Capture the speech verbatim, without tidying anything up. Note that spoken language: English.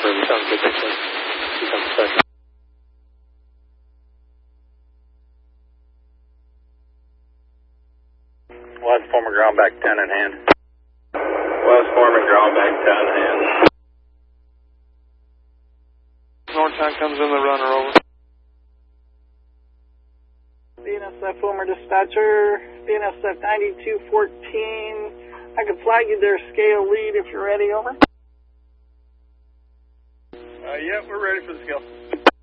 confirm. Sounds good. Thanks, man. You come second. West former ground back ten in hand. West former ground back ten in hand. Northtown comes in the runner, over. B N S F former dispatcher, B N S F ninety-two fourteen. I can flag you their scale lead if you're ready, over. Uh, yeah, we're ready for the scale.